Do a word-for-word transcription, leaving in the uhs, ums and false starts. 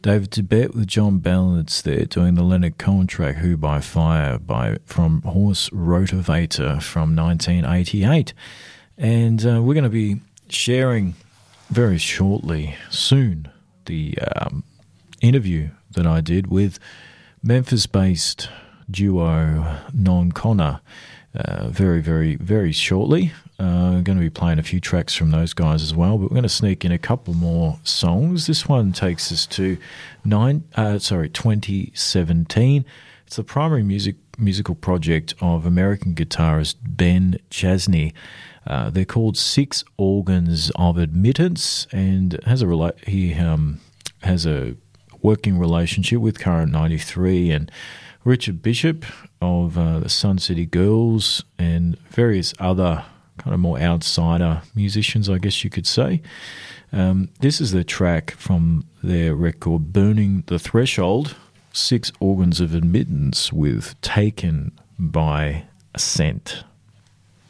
David Tibet with John Ballards there doing the Leonard Cohen track Who by Fire by from Horse Rotivator from nineteen eighty-eight. And uh, we're going to be sharing very shortly, soon, the um, interview that I did with Memphis-based duo Non Connor. Uh, very, very, very shortly. Uh, I'm going to be playing a few tracks from those guys as well, but we're going to sneak in a couple more songs. This one takes us to nine, uh, sorry, twenty seventeen. It's the primary music musical project of American guitarist Ben Chesney. Uh, they're called Six Organs of Admittance, and has a rela- he um, has a working relationship with Current ninety-three and Richard Bishop of uh, the Sun City Girls and various other kind of more outsider musicians, I guess you could say. Um, this is the track from their record Burning the Threshold, Six Organs of Admittance with Taken by Ascent.